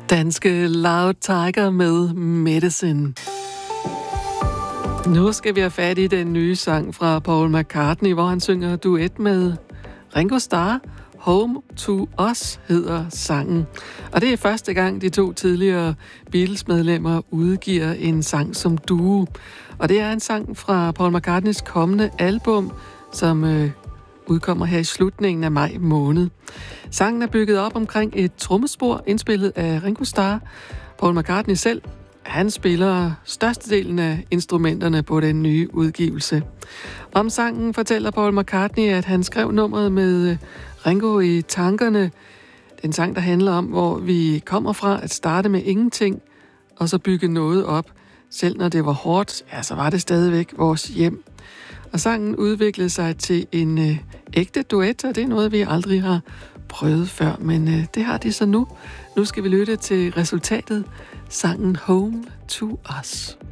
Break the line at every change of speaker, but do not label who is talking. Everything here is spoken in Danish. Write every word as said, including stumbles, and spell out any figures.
Danske Loud Tiger med Medicine. Nu skal vi have fat i den nye sang fra Paul McCartney, hvor han synger duet med Ringo Starr. Home to Us hedder sangen. Og det er første gang, de to tidligere Beatles-medlemmer udgiver en sang som duo. Og det er en sang fra Paul McCartneys kommende album, som øh, udkommer her i slutningen af maj måned. Sangen er bygget op omkring et trommespor, indspillet af Ringo Starr. Paul McCartney selv, han spiller størstedelen af instrumenterne på den nye udgivelse. Om sangen fortæller Paul McCartney, at han skrev nummeret med Ringo i tankerne. Det er en sang, der handler om, hvor vi kommer fra at starte med ingenting, og så bygge noget op. Selv når det var hårdt, ja, så var det stadigvæk vores hjem. Og sangen udviklede sig til en øh, ægte duet, og det er noget, vi aldrig har prøvet før, men øh, det har de så nu. Nu skal vi lytte til resultatet, sangen Home to Us.